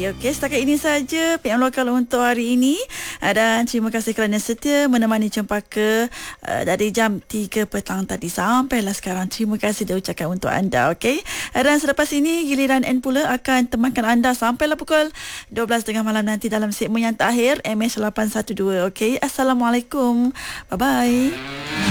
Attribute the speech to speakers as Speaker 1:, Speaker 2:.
Speaker 1: lagi. Okey, setakat ini saja PM Lokal untuk hari ini. Dan terima kasih kerana setia menemani Cempaka dari jam 3 petang tadi sampailah sekarang. Terima kasih diucapkan untuk anda. Okey. Dan selepas ini giliran N pula akan temankan anda sampailah pukul 12.30 malam nanti dalam segmen yang terakhir MH812. Okey. Assalamualaikum. Bye bye.